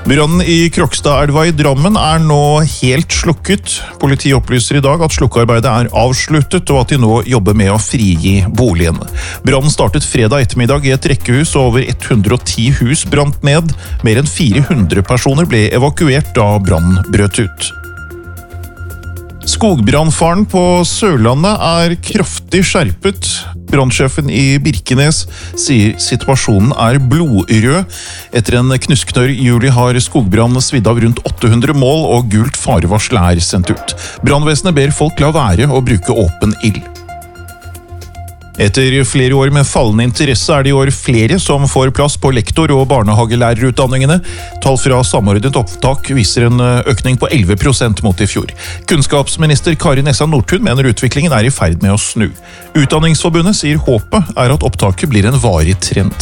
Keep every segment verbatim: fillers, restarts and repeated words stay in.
Brannen i Krokstadelva i Drammen er nå helt slukket. Politiet opplyser i dag at slukkearbeidet er avsluttet, og at de nå jobber med å frigi boligen. Brannen startet fredag ettermiddag i et rekkehus, og over hundre og ti hus brant ned. Mer enn fire hundre personer ble evakuert da brannen brøt ut. Skogbrannfaren på Sørlandet er kraftig skjerpet. Brannsjefen i Birkenes sier situasjonen er blodrød. Etter en knusktørr juli har skogbrann svidd av rundt åtte hundre mål, og gult farevarsel er sendt ut. Brannvesenet ber folk la være å bruke åpen ild. Etter flere år med fallende interesse er det i år flere som får plass på lektor- og barnehagelærerutdanningene. Tall fra Samordnet opptak viser en økning på elleve prosent mot i fjor. Kunnskapsminister Kari Nessa Nordtun mener utviklingen er i ferd med å snu. Utdanningsforbundet sier håpet er at opptaket blir en varig trend.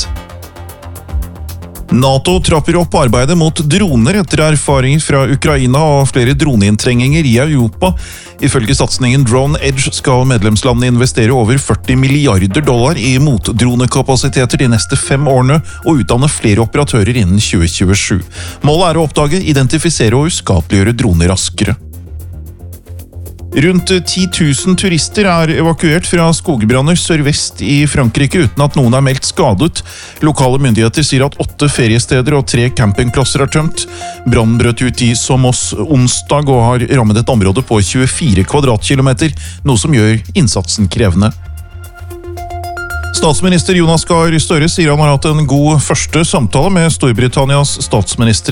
NATO trapper opp arbeidet mot droner etter erfaringer fra Ukraina og flere droneinntrengninger i Europa. Ifølge satsingen Drone Edge skal medlemslandene investere over førti milliarder dollar i motdronekapasiteter de neste fem årene og utdanne flere operatører innen tjue tjuesju. Målet er å oppdage, identifisere og uskadeliggjøre droner raskere. Rundt ti tusen turister er evakuert fra skogbranner sørvest i Frankrike uten at noen er meldt skadet. Lokale myndigheter sier at åtte feriesteder og tre campingplasser er tømt. Brannen brøt ut i Somos onsdag og har rammet et område på tjuefire kvadratkilometer, noe som gjør innsatsen krevende. Statsminister Jonas Gahr Støre sier han har hatt en god første samtale med Storbritannias statsminister